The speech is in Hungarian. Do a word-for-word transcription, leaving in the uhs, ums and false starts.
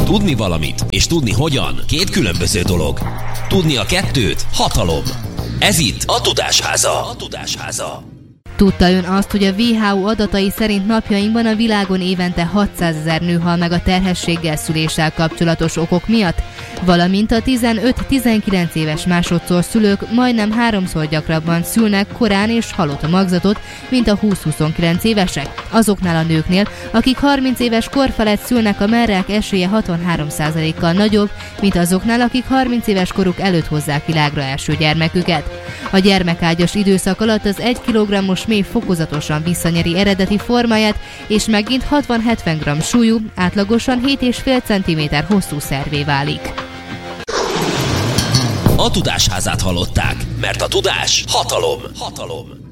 Tudni valamit és tudni hogyan két különböző dolog. Tudni a kettőt hatalom. Ez itt a Tudásháza. A Tudásháza. Tudta ön azt, hogy a dupla vé há ó adatai szerint napjainkban a világon évente hatszázezer nő hal meg a terhességgel, szüléssel kapcsolatos okok miatt, valamint a tizenöt-tizenkilenc éves másodszor szülők majdnem háromszor gyakrabban szülnek korán és halott magzatot, mint a húsz-huszonkilenc évesek. Azoknál a nőknél, akik harminc éves kor felett szülnek, a merrák esélye hatvanhárom százalékkal nagyobb, mint azoknál, akik harminc éves koruk előtt hozzák világra első gyermeküket. A gyermekágyas időszak alatt az egy kilogrammos méh fokozatosan visszanyeri eredeti formáját, és megint hatvan-hetven gramm súlyú, átlagosan hét egész öt centiméter hosszú szervé válik. A Tudásházát hallották, mert a tudás hatalom. Hatalom.